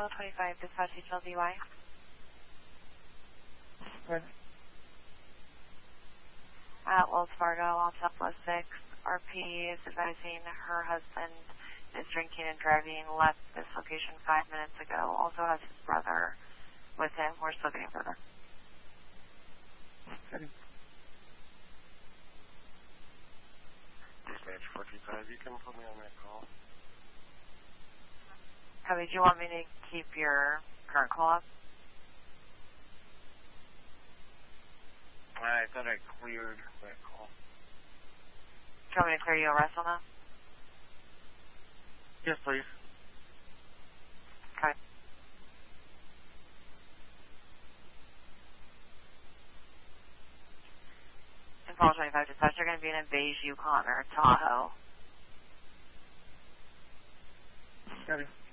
Apollo 25, dispatch HLDY. Good. At Wells Fargo, on Southwest 6, RP is advising her husband is drinking and driving, left this location 5 minutes ago, also has his brother with him. We're still getting further. Good. Dispatch 45, you can put me on that call. Cody, do you want me to keep your current call up? I thought I cleared that call. Do you want me to clear you arrest on that? Yes, please. Okay. In Apollo 25 dispatch, you're going to be in a beige Yukon or Tahoe. Good.